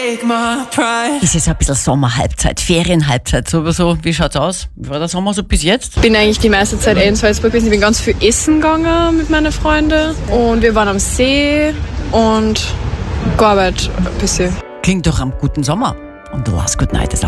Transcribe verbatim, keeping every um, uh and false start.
take my pride. Ist jetzt ein bisschen Sommerhalbzeit, Ferienhalbzeit sowieso. Wie schaut's aus? Wie war der Sommer so bis jetzt? Ich bin eigentlich die meiste Zeit eh in Salzburg gewesen. Ich bin ganz viel essen gegangen mit meinen Freunden. Und wir waren am See und gearbeitet ein bisschen. Klingt doch am guten Sommer. Und last good night ist